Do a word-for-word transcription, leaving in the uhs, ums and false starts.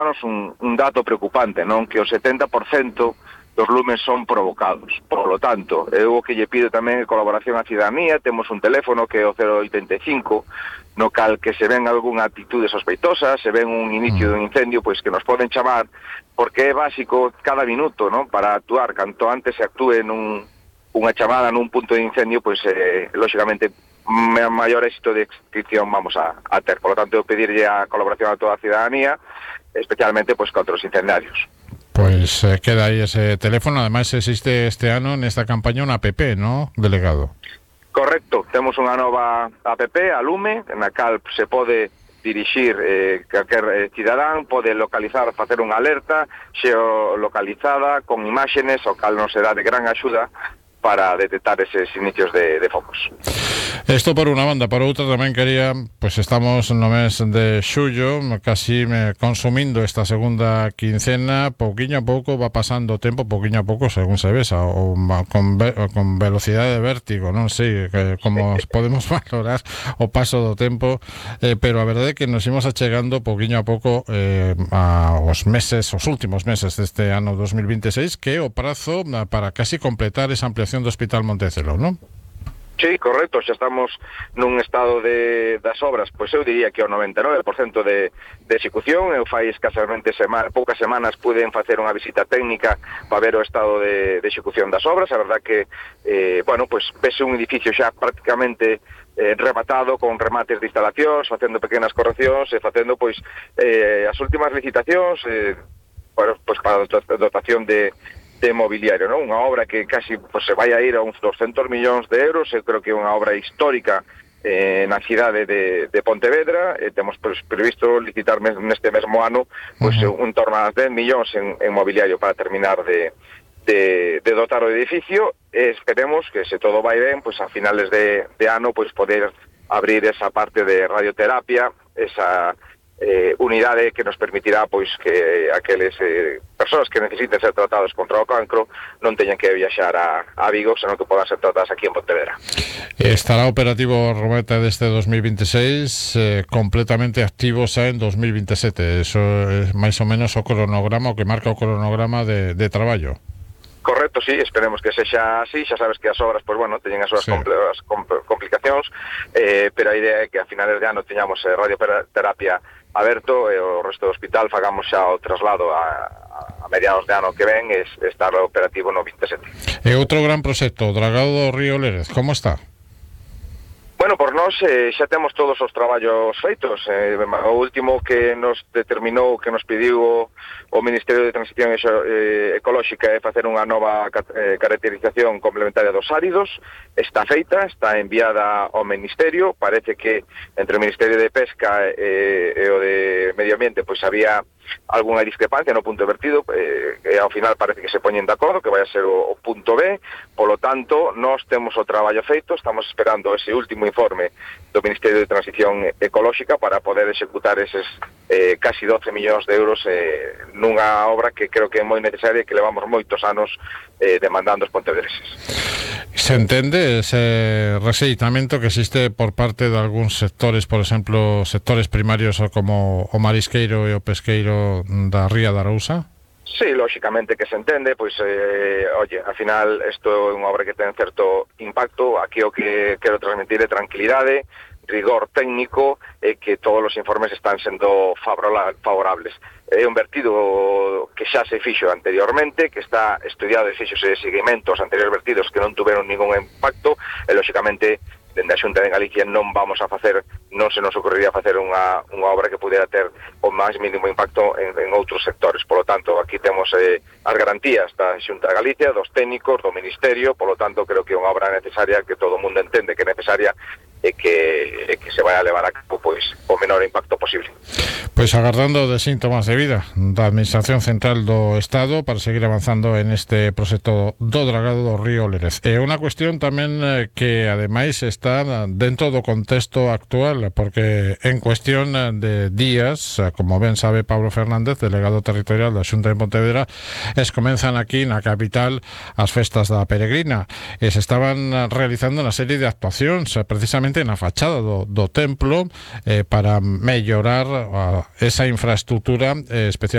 un, un dato preocupante, non? Que o setenta por cento dos lumes son provocados. Por lo tanto, eu o que lle pido tamén é colaboración á cidadanía. Temos un teléfono que é o cero oitenta e cinco, no cal que se ven algunha actitude sospeitosa, se ven un inicio dun incendio, pois que nos poden chamar, porque é básico cada minuto, non? Para actuar, canto antes se actúe nun, unha chamada nun punto de incendio, pois, eh, lógicamente, maior éxito de extinción vamos a, a ter. Por lo tanto, eu pedirlle a colaboración a toda a cidadanía, especialmente pois contra os incendiarios. Pois eh, queda aí ese teléfono. Ademais existe este ano nesta campaña unha app, ¿no, delegado? Correcto, temos unha nova app, a Lume, na cal se pode dirixir eh, calquer eh, cidadán, pode localizar, facer unha alerta xeolocalizada con imágenes, o cal nos será de gran axuda para detectar eses inicios de, de focos. Isto por unha banda. Por outra tamén quería, pois estamos no mes de xullo, casi me consumindo esta segunda quincena, pouquiño a pouco va pasando o tempo, pouquiño a pouco según se vesa, ou con, ve, con velocidade de vértigo, non sei que, como sí. Podemos valorar o paso do tempo, eh, pero a verdade é que nos imos achegando pouquiño a pouco eh, aos meses, os últimos meses deste ano dos mil veintiséis, que é o prazo para casi completar esa ampliación do Hospital Montecelo, non? Sí, correcto, xa estamos nun estado de, das obras, pois eu diría que o noventa e nove por cento de, de execución. Eu fai escasamente sema, poucas semanas puden facer unha visita técnica para ver o estado de, de execución das obras. A verdad que, eh, bueno, pois vese un edificio xa prácticamente eh, rematado, con remates de instalacións, facendo pequenas correccións e facendo, pois, eh, as últimas licitacións, eh, bueno, pois para a dotación de de mobiliario, non? Unha obra que casi pues, se vai a ir a uns doscientos millóns de euros. Eu creo que é unha obra histórica eh, na cidade de, de Pontevedra. Eh, temos pues, previsto licitar mes, neste mesmo ano pues, uh-huh. un torno a dez millóns en, en mobiliario para terminar de, de, de dotar o edificio. E esperemos que, se todo vai ben, pues, a finales de, de ano pues, poder abrir esa parte de radioterapia, esa Eh, unidade que nos permitirá pois que aqueles eh, persoas que necesiten ser tratados contra o cancro non teñan que viaxar a, a Vigo, senón que podan ser tratadas aquí en Pontevedra. Estará operativo Rometa deste dos mil veintiséis, eh, completamente activo xa en dos mil veintisiete. Eso é máis ou menos o cronograma, o que marca o cronograma de, de traballo. Correcto, sí, esperemos que sexa así. Xa sabes que as obras, pues bueno, teñen as súas sí. compl compl complicacións, eh, pero a idea é que a finales de ano teñamos eh, radioterapia aberto e o resto do hospital fagamos xa o traslado a, a mediados de ano que ven e estar operativo no veintisiete. E outro gran proxecto, o Dragado do Río Lérez, como está? Bueno, por nós eh, xa temos todos os traballos feitos. Eh, o último que nos determinou, que nos pediu o, o Ministerio de Transición eh, Ecolóxica é facer unha nova eh, caracterización complementaria dos áridos. Está feita, está enviada ao Ministerio. Parece que entre o Ministerio de Pesca e, e o de Medio Ambiente pois había algunha discrepancia no punto de vertido, eh, e ao final parece que se poñen de acordo que vai a ser o, o punto B. Polo tanto, nós temos o traballo feito, estamos esperando ese último informe do Ministerio de Transición Ecolóxica para poder executar eses eh, casi doce millóns de euros eh, nunha obra que creo que é moi necesaria e que levamos moitos anos eh, demandando os pontevedreses. Se entende ese rexeitamento que existe por parte de algúns sectores, por exemplo, sectores primarios como o marisqueiro e o pesqueiro da Ría da Arousa? Sí, lógicamente que se entende, pois, eh, oye, al final isto é unha obra que ten certo impacto. Aquí o que quero transmitir é tranquilidade, rigor técnico e que todos os informes están sendo favorables. É un vertido que xa se fixo anteriormente, que está estudiado e fixose seguimento aos anteriores vertidos que non tuveron ningún impacto e, lógicamente, dende a Xunta de Galicia non vamos a facer, non se nos ocorrería facer unha, unha obra que pudera ter o máis mínimo impacto en, en outros sectores. Por lo tanto, aquí temos eh, as garantías da Xunta de Galicia, dos técnicos, do Ministerio. Por lo tanto, creo que é unha obra necesaria, que todo o mundo entende que é necesaria e que, e que se vai a levar a cabo pois, o menor impacto posible. Pois agardando de síntomas de vida da Administración Central do Estado para seguir avanzando en este proxecto do Dragado do Río Lérez. É unha cuestión tamén eh, que ademais está dentro do contexto actual, porque en cuestión de días, como ben sabe Pablo Fernández, delegado territorial da Xunta de Pontevedra, es comenzan aquí na capital as festas da Peregrina e se estaban realizando unha serie de actuacións precisamente na fachada do, do templo eh, para mellorar uh, esa infraestructura, eh, especialmente